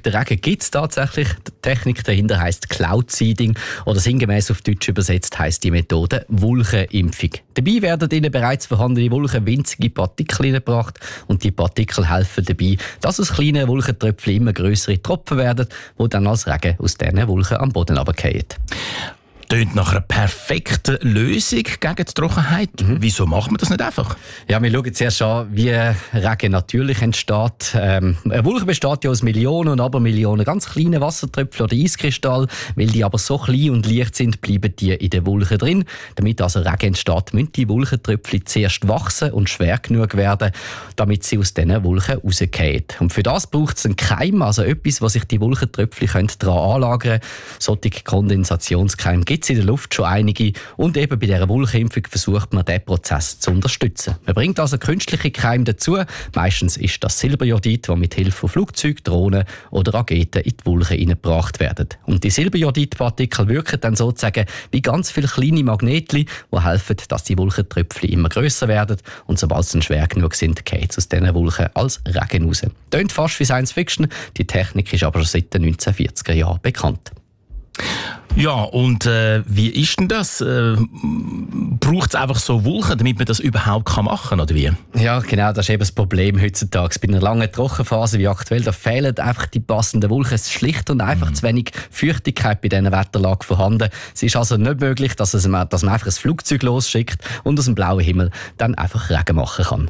Der Regen gibt es tatsächlich. Die Technik dahinter heisst Cloud Seeding oder sinngemäß auf Deutsch übersetzt heisst die Methode Wolkenimpfung. Dabei werden in bereits vorhandene Wolken winzige Partikel hineingebracht und die Partikel helfen dabei, dass aus kleinen Wolkentröpfchen immer grössere Tropfen werden, die dann als Regen aus diesen Wolken am Boden runterfallen. Tönt nach einer perfekten Lösung gegen die Trockenheit. Wieso macht man das nicht einfach? Ja, wir schauen zuerst an, wie Regen natürlich entsteht. Eine Wolke besteht ja aus Millionen und Abermillionen ganz kleinen Wassertröpfchen oder Eiskristallen. Weil die aber so klein und leicht sind, bleiben die in der Wolke drin. Damit also Regen entsteht, müssen die Wolkentröpfchen zuerst wachsen und schwer genug werden, damit sie aus diesen Wolken rausfallen. Und für das braucht es einen Keim, also etwas, wo sich die Wolkentröpfchen daran anlagern können. Solche Kondensationskeime gibt es in der Luft schon einige und eben bei dieser Wolkenimpfung versucht man, diesen Prozess zu unterstützen. Man bringt also künstliche Keime dazu. Meistens ist das Silberjodid, das mit Hilfe von Flugzeugen, Drohnen oder Raketen in die Wolken hineingebracht werden. Und die Silberjodidpartikel wirken dann sozusagen wie ganz viele kleine Magnetchen, die helfen, dass die Wolkentröpfchen immer grösser werden und sobald sie dann schwer genug sind, geht es aus diesen Wolken als Regen raus. Tönt fast wie Science Fiction, die Technik ist aber schon seit den 1940er Jahren bekannt. Ja, und wie ist denn das? Braucht es einfach so Wolken, damit man das überhaupt machen kann, oder wie? Ja, genau, das ist eben das Problem heutzutage. Bei einer langen Trockenphase wie aktuell, da fehlen einfach die passenden Wolken. Es ist schlicht und einfach zu wenig Feuchtigkeit bei dieser Wetterlage vorhanden. Es ist also nicht möglich, dass man einfach ein Flugzeug losschickt und aus dem blauen Himmel dann einfach Regen machen kann.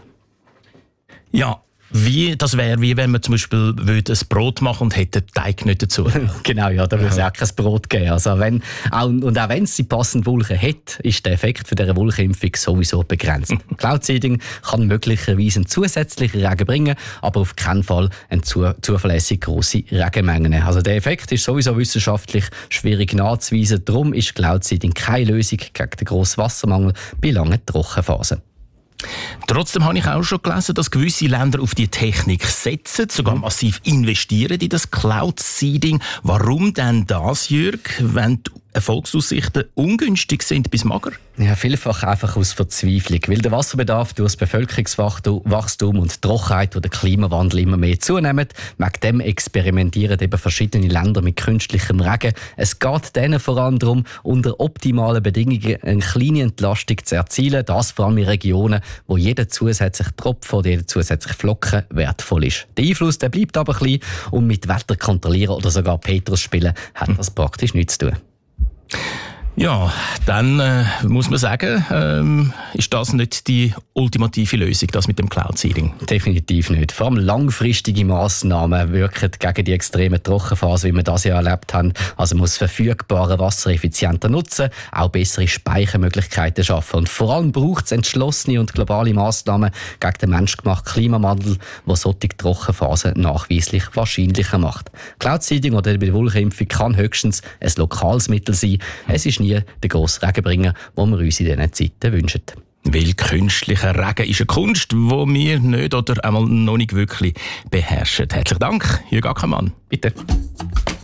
Ja. Das wäre wie wenn man zum Beispiel ein Brot machen und hätte den Teig nicht dazu. Genau, ja, da würde es auch kein Brot geben. Also auch wenn es die passende Wolke hat, ist der Effekt für diese Wolkenimpfung sowieso begrenzt. Cloud Seeding kann möglicherweise einen zusätzlichen Regen bringen, aber auf keinen Fall eine zuverlässig grosse Regenmengen. Also der Effekt ist sowieso wissenschaftlich schwierig nachzuweisen. Darum ist Cloud Seeding keine Lösung gegen den grossen Wassermangel bei langen Trockenphasen. Trotzdem habe ich auch schon gelesen, dass gewisse Länder auf die Technik setzen, sogar massiv investieren in das Cloud Seeding. Warum denn das, Jürg, wenn die Erfolgsaussichten ungünstig sind bis mager? Ja, vielfach einfach aus Verzweiflung, weil der Wasserbedarf durch das Bevölkerungswachstum und die Trockenheit, die der Klimawandel immer mehr zunehmen. Wegen dem experimentieren eben verschiedene Länder mit künstlichem Regen. Es geht denen vor allem darum, unter optimalen Bedingungen eine kleine Entlastung zu erzielen. Das vor allem in Regionen, wo jeder zusätzliche Tropfen oder jeder zusätzliche Flocken wertvoll ist. Der Einfluss der bleibt aber klein und mit Wetter kontrollieren oder sogar Petrus spielen hat das praktisch nichts zu tun. Ja, dann muss man sagen, ist das nicht die ultimative Lösung, das mit dem Cloud Seeding? Definitiv nicht. Vor allem langfristige Massnahmen wirken gegen die extreme Trockenphase, wie wir das ja erlebt haben. Also man muss verfügbare Wasser effizienter nutzen, auch bessere Speichermöglichkeiten schaffen. Und vor allem braucht es entschlossene und globale Massnahmen gegen den menschgemachten Klimawandel, der solche Trockenphasen nachweislich wahrscheinlicher macht. Cloud Seeding oder die Wolkenimpfung kann höchstens ein lokales Mittel sein. Es ist nie der grosse Regenbringer, den wir uns in diesen Zeiten wünschen. Weil künstlicher Regen ist eine Kunst, die wir nicht oder einmal noch nicht wirklich beherrschen. Herzlichen Dank, Jürg Ackermann. Bitte.